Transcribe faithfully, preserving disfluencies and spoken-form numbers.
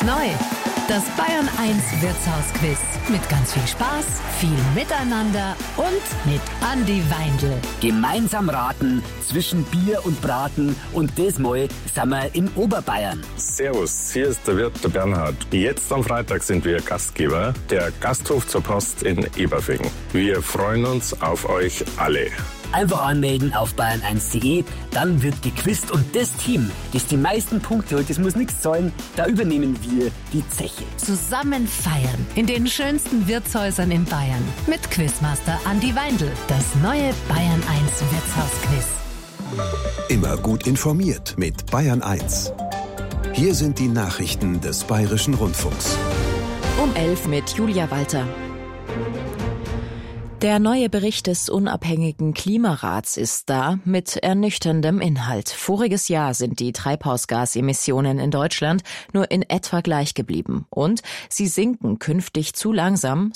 neu. Das Bayern eins Wirtshausquiz. Mit ganz viel Spaß, viel Miteinander und mit Andi Weindl. Gemeinsam raten zwischen Bier und Braten und das Mal sind wir in Oberbayern. Servus, hier ist der Wirt, der Bernhard. Jetzt am Freitag sind wir Gastgeber, der Gasthof zur Post in Eberfing. Wir freuen uns auf euch alle. Einfach anmelden auf bayern eins punkt de, dann wird gequizt und das Team, das die meisten Punkte holt, das muss nichts zahlen, da übernehmen wir die Zeche. Zusammen feiern in den schönsten Wirtshäusern in Bayern mit Quizmaster Andi Weindl. Das neue Bayern eins Wirtshausquiz. Immer gut informiert mit Bayern eins. Hier sind die Nachrichten des Bayerischen Rundfunks. Um elf mit Julia Walter. Der neue Bericht des unabhängigen Klimarats ist da mit ernüchterndem Inhalt. Voriges Jahr sind die Treibhausgasemissionen in Deutschland nur in etwa gleich geblieben. Und sie sinken künftig zu langsam,